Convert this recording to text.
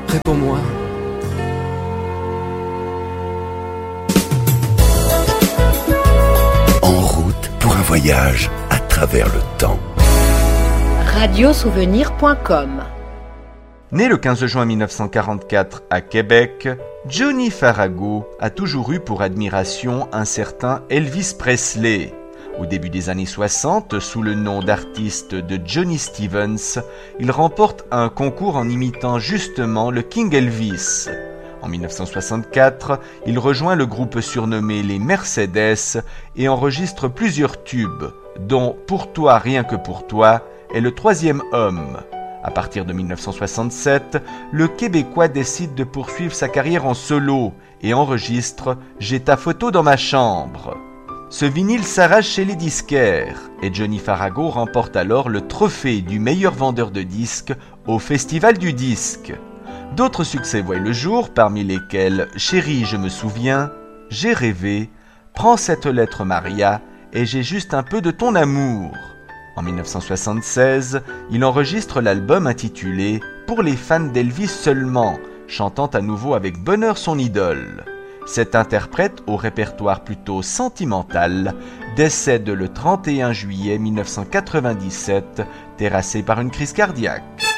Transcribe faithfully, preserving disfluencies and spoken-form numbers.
Réponds-moi. En route pour un voyage à travers le temps. radio souvenir point com. Né le quinze juin mille neuf cent quarante-quatre à Québec, Johnny Farago a toujours eu pour admiration un certain Elvis Presley. Au début des années soixante, sous le nom d'artiste de Johnny Stevens, il remporte un concours en imitant justement le King Elvis. En mille neuf cent soixante-quatre, il rejoint le groupe surnommé les Mercedes et enregistre plusieurs tubes, dont Pour toi, rien que pour toi est le troisième homme. À partir de mille neuf cent soixante-sept, le Québécois décide de poursuivre sa carrière en solo et enregistre « J'ai ta photo dans ma chambre ». Ce vinyle s'arrache chez les disquaires et Johnny Farago remporte alors le trophée du meilleur vendeur de disques au Festival du disque. D'autres succès voient le jour, parmi lesquels « Chérie, je me souviens »,« J'ai rêvé »,« Prends cette lettre Maria » et « J'ai juste un peu de ton amour ». En mille neuf cent soixante-seize, il enregistre l'album intitulé « Pour les fans d'Elvis seulement », chantant à nouveau avec bonheur son idole. Cet interprète, au répertoire plutôt sentimental, décède le trente et un juillet mille neuf cent quatre-vingt-dix-sept, terrassé par une crise cardiaque.